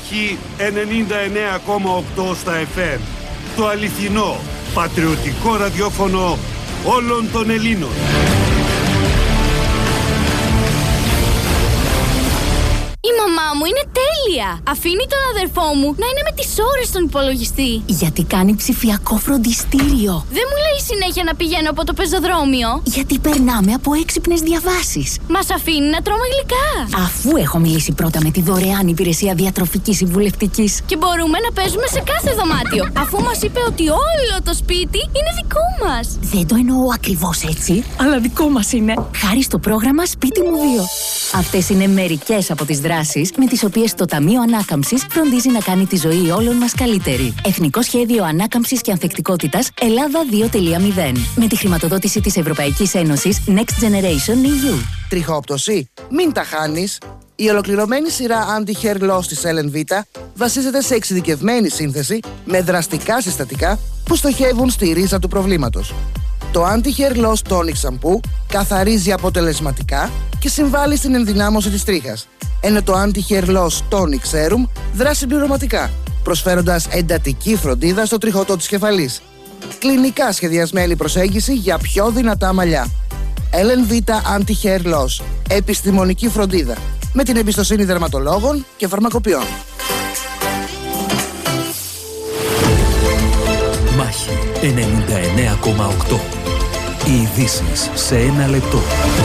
έχει 99,8 στα FM. Το αληθινό, πατριωτικό ραδιόφωνο όλων των Ελλήνων. Η μαμά μου είναι τέλεια! Αφήνει τον αδερφό μου να είναι με τις ώρες στον υπολογιστή. Γιατί κάνει ψηφιακό φροντιστήριο. Δεν μου λέει συνέχεια να πηγαίνω από το πεζοδρόμιο. Γιατί περνάμε από έξυπνες διαβάσεις. Μας αφήνει να τρώμε γλυκά. Αφού έχω μιλήσει πρώτα με τη δωρεάν υπηρεσία διατροφικής συμβουλευτικής. Και μπορούμε να παίζουμε σε κάθε δωμάτιο. Αφού μας είπε ότι όλο το σπίτι είναι δικό μας. Δεν το εννοώ ακριβώς έτσι, αλλά δικό μας είναι. Χάρη στο πρόγραμμα Σπίτι μου 2. Αυτές είναι μερικές από τις δράσεις με τις οποίες το Ταμείο Ανάκαμψης φροντίζει να κάνει τη ζωή όλων μας καλύτερη. Εθνικό Σχέδιο Ανάκαμψης και Ανθεκτικότητας Ελλάδα 2.0. Με τη χρηματοδότηση της Ευρωπαϊκής Ένωσης Next Generation EU. Τριχόπτωση? Μην τα χάνεις. Η ολοκληρωμένη σειρά Anti-Hair Loss της LNV βασίζεται σε εξειδικευμένη σύνθεση με δραστικά συστατικά που στοχεύουν στη ρίζα του προβλήματος. Το Anti-Hair Loss Tonic Shampoo καθαρίζει αποτελεσματικά και συμβάλλει στην ενδυνάμωση της τρίχας, ενώ το Anti-Hair Loss Tonic Serum δράσει συμπληρωματικά, προσφέροντας εντατική φροντίδα στο τριχωτό της κεφαλής. Κλινικά σχεδιασμένη προσέγγιση για πιο δυνατά μαλλιά. LNV Anti-Hair Loss. Επιστημονική φροντίδα. Με την εμπιστοσύνη δερματολόγων και φαρμακοποιών. Μάχη 99,8. Οι ειδήσεις σε ένα λεπτό.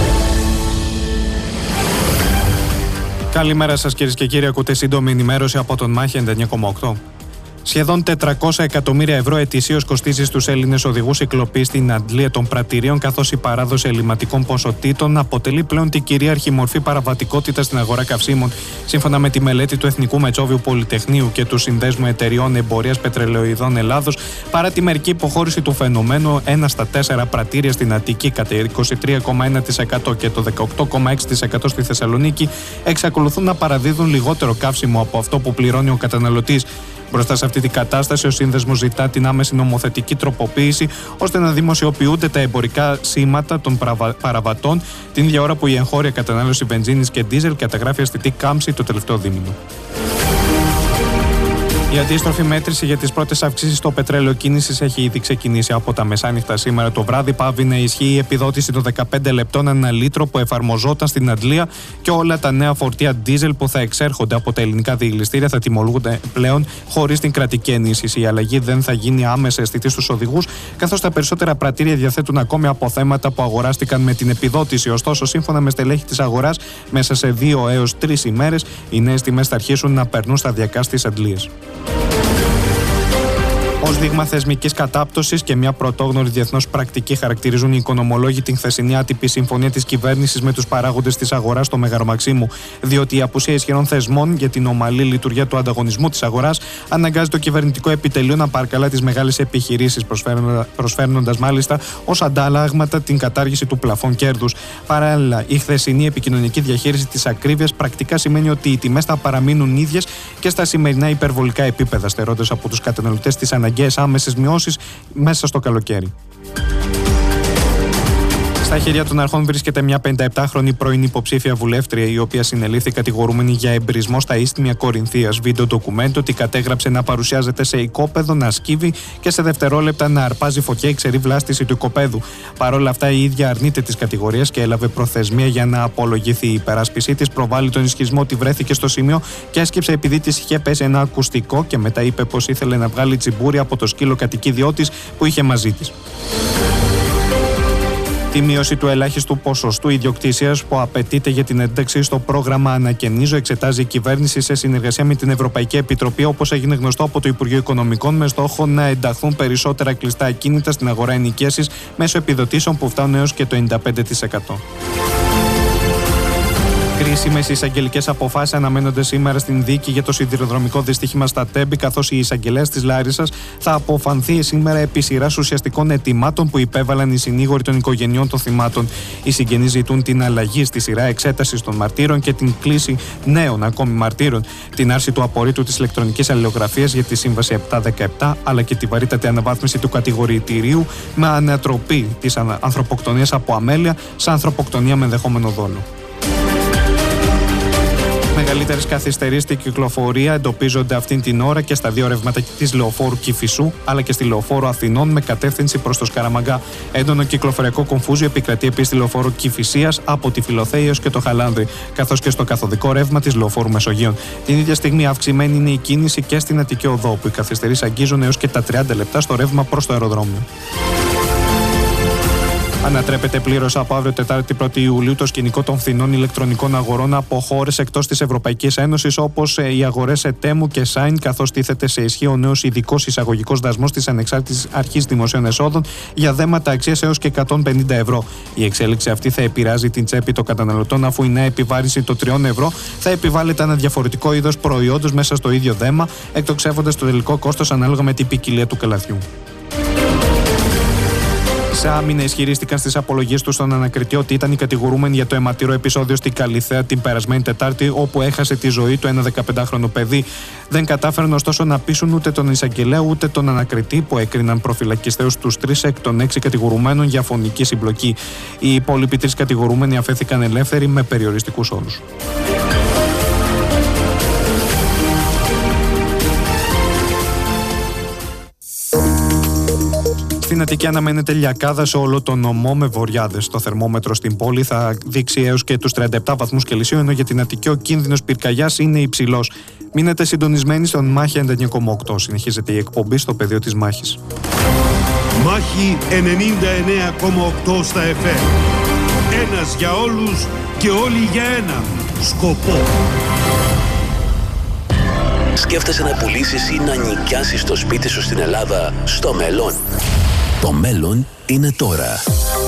Καλημέρα σας κυρίες και κύριοι, ακούτε σύντομη ενημέρωση από τον Μάχη 99,8. Σχεδόν 400 εκατομμύρια ευρώ ετησίως κοστίζει στους Έλληνες οδηγούς η κλοπή στην αντλία των πρατηρίων, καθώς η παράδοση ελλειμματικών ποσοτήτων αποτελεί πλέον την κυρίαρχη μορφή παραβατικότητας στην αγορά καυσίμων. Σύμφωνα με τη μελέτη του Εθνικού Μετσόβιου Πολυτεχνείου και του Συνδέσμου Εταιριών Εμπορίας Πετρελαιοειδών Ελλάδος, παρά τη μερική υποχώρηση του φαινομένου, 1 στα 4 πρατήρια στην Αττική κατά 23,1% και το 18,6% στη Θεσσαλονίκη εξακολουθούν να παραδίδουν λιγότερο καύσιμο από αυτό που πληρώνει ο καταναλωτής. Μπροστά σε αυτή την κατάσταση, ο Σύνδεσμος ζητά την άμεση νομοθετική τροποποίηση ώστε να δημοσιοποιούνται τα εμπορικά σήματα των παραβατών την ίδια ώρα που η εγχώρια κατανάλωση βενζίνης και ντίζελ καταγράφει αισθητή κάμψη το τελευταίο δίμηνο. Η αντίστροφη μέτρηση για τις πρώτες αυξήσεις στο πετρέλαιο κίνησης έχει ήδη ξεκινήσει από τα μεσάνυχτα σήμερα το βράδυ. Πάβει να ισχύει η επιδότηση των 15 λεπτών ανά λίτρο που εφαρμοζόταν στην αντλία και όλα τα νέα φορτία ντίζελ που θα εξέρχονται από τα ελληνικά διελιστήρια θα τιμολογούνται πλέον χωρίς την κρατική ενίσχυση. Η αλλαγή δεν θα γίνει άμεσα αισθητή στους οδηγούς, καθώς τα περισσότερα πρατήρια διαθέτουν ακόμη αποθέματα που αγοράστηκαν με την επιδότηση. Ωστόσο, σύμφωνα με στελέχη της αγοράς, μέσα σε 2 έως 3 ημέρες οι νέες τιμές θα αρχίσουν να περνούν σταδιακά στις αντλίες. Ως δείγμα θεσμικής κατάπτωσης και μια πρωτόγνωρη διεθνώς πρακτική χαρακτηρίζουν οι οικονομολόγοι την χθεσινή άτυπη συμφωνία της κυβέρνησης με τους παράγοντες της αγοράς στο Μέγαρο Μαξίμου. Διότι η απουσία ισχυρών θεσμών για την ομαλή λειτουργία του ανταγωνισμού της αγοράς αναγκάζει το κυβερνητικό επιτελείο να παρκαλά τις μεγάλες επιχειρήσεις, προσφέρνοντας μάλιστα ως αντάλλαγματα την κατάργηση του πλαφών κέρδους. Παράλληλα, η χθεσινή επικοινωνική διαχείριση της ακρίβειας πρακτικά σημαίνει ότι οι τιμές θα παραμείνουν ίδιες και στα σημερινά υπερβολικά επίπεδα, στερώντας από τους καταναλωτές τις αναγκαίες άμεσες μειώσεις μέσα στο καλοκαίρι. Στα χέρια των αρχών βρίσκεται μια 57χρονη πρώην υποψήφια βουλεύτρια, η οποία συνελήφθη κατηγορούμενη για εμπρισμό στα Ίστμια Κορινθίας. Βίντεο ντοκουμέντο ότι κατέγραψε να παρουσιάζεται σε οικόπεδο, να σκύβει και σε δευτερόλεπτα να αρπάζει φωτιά η ξερή βλάστηση του οικοπέδου. Παρ' όλα αυτά, η ίδια αρνείται τις κατηγορίες και έλαβε προθεσμία για να απολογηθεί. Η υπεράσπιση της προβάλλει τον ισχυρισμό ότι βρέθηκε στο σημείο και έσκυψε επειδή της είχε πέσει ένα ακουστικό και μετά είπε πως ήθελε να βγάλει τσιμπούρι από το σκύλο κατοικίδιό της που είχε μαζί της. Τη μείωση του ελάχιστου ποσοστού ιδιοκτησίας που απαιτείται για την ένταξη στο πρόγραμμα Ανακαινίζω εξετάζει η κυβέρνηση σε συνεργασία με την Ευρωπαϊκή Επιτροπή, όπως έγινε γνωστό από το Υπουργείο Οικονομικών, με στόχο να ενταχθούν περισσότερα κλειστά ακίνητα στην αγορά ενοικίασης μέσω επιδοτήσεων που φτάνουν έως και το 95%. Κρίσιμες εισαγγελικές αποφάσεις αναμένονται σήμερα στην δίκη για το σιδηροδρομικό δυστύχημα στα Τέμπη, καθώς η εισαγγελέας της Λάρισσας θα αποφανθεί σήμερα επί σειράς ουσιαστικών αιτημάτων που υπέβαλαν οι συνήγοροι των οικογενειών των θυμάτων. Οι συγγενείς ζητούν την αλλαγή στη σειρά εξέτασης των μαρτύρων και την κλίση νέων ακόμη μαρτύρων, την άρση του απορρίτου της ηλεκτρονικής αλληλογραφίας για τη Σύμβαση 717, αλλά και τη βαρύτατη αναβάθμιση του κατηγορητηρίου με ανατροπή της ανθρωποκτονίας από αμέλεια σε ανθρωποκτονία με ενδεχόμενο δόλο. Μεγαλύτερες καθυστερήσεις στην κυκλοφορία εντοπίζονται αυτήν την ώρα και στα δύο ρεύματα της Λεωφόρου Κηφισού αλλά και στη Λεωφόρο Αθηνών με κατεύθυνση προς το Σκαραμαγκά. Έντονο κυκλοφοριακό κομφούζιο επικρατεί επίσης στη Λεωφόρο Κηφισίας από τη Φιλοθέη έως και το Χαλάνδρη, καθώς και στο καθοδικό ρεύμα της Λεωφόρου Μεσογείων. Την ίδια στιγμή αυξημένη είναι η κίνηση και στην Αττική Οδό, που οι καθυστερήσεις αγγίζουν έως και τα 30 λεπτά στο ρεύμα προς το αεροδρόμιο. Ανατρέπεται πλήρως από αύριο Τετάρτη 1η Ιουλίου το σκηνικό των φθηνών ηλεκτρονικών αγορών από χώρες εκτός της Ευρωπαϊκής Ένωσης, όπως οι αγορές Temu και Shine, καθώς τίθεται σε ισχύ ο νέος ειδικός εισαγωγικός δασμός της Ανεξάρτητης Αρχής Δημοσίων Εσόδων για δέματα αξίας έως και 150 ευρώ. Η εξέλιξη αυτή θα επηρεάζει την τσέπη των καταναλωτών, αφού η νέα επιβάρυνση των 3 ευρώ θα επιβάλλεται ένα διαφορετικό είδος προϊόντος μέσα στο ίδιο δέμα, εκτοξεύοντας το τελικό κόστος ανάλογα με την ποικιλία του καλαθιού. Σε άμυνα ισχυρίστηκαν στις απολογίες του στον ανακριτή ότι ήταν οι κατηγορούμενοι για το αιματηρό επεισόδιο στην Καλιθέα την περασμένη Τετάρτη, όπου έχασε τη ζωή του ένα 15χρονο παιδί. Δεν κατάφεραν ωστόσο να πείσουν ούτε τον εισαγγελέα ούτε τον ανακριτή, που έκριναν προφυλακιστέους τους 3 εκ των 6 κατηγορουμένων για φωνική συμπλοκή. Οι υπόλοιποι 3 κατηγορούμενοι αφέθηκαν ελεύθεροι με περιοριστικούς όρους. Στην Αττική αναμένεται λιακάδα σε όλο τον νομό με βοριάδες. Το θερμόμετρο στην πόλη θα δείξει έως και τους 37 βαθμούς Κελσίου, ενώ για την Αττική ο κίνδυνος πυρκαγιάς είναι υψηλός. Μείνετε συντονισμένοι στον Μάχη 99,8. Συνεχίζεται η εκπομπή στο πεδίο της μάχης. Μάχη 99,8 στα FM. Ένας για όλους και όλοι για έναν σκοπό. Σκέφτεσαι να πουλήσεις ή να νοικιάσεις το σπίτι σου στην Ελλάδα στο μέλλον? Το μέλλον είναι τώρα.